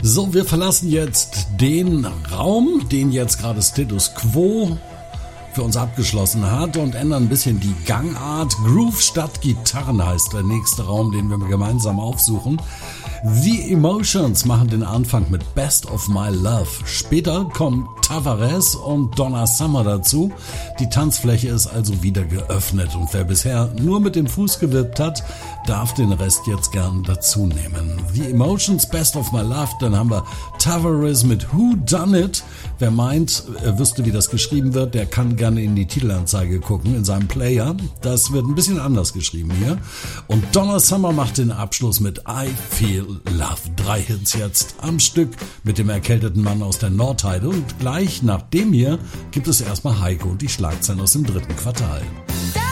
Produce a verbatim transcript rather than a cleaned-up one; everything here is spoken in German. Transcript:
So, wir verlassen jetzt den Raum, den jetzt gerade Status Quo für uns abgeschlossen hat und ändern ein bisschen die Gangart. Groove statt Gitarren heißt der nächste Raum, den wir gemeinsam aufsuchen. The Emotions machen den Anfang mit Best of My Love. Später kommen Tavares und Donna Summer dazu. Die Tanzfläche ist also wieder geöffnet und wer bisher nur mit dem Fuß gewippt hat, darf den Rest jetzt gern dazu nehmen. The Emotions, Best of My Love, dann haben wir Tavares mit Who Done It. Wer meint, er wüsste, wie das geschrieben wird, der kann gerne in die Titelanzeige gucken, in seinem Player. Das wird ein bisschen anders geschrieben hier. Und Donna Summer macht den Abschluss mit I Feel Love. Drei Hits jetzt am Stück mit dem erkälteten Mann aus der Nordheide. Und gleich nach dem hier gibt es erstmal Heiko und die Schlagzeilen aus dem dritten Quartal.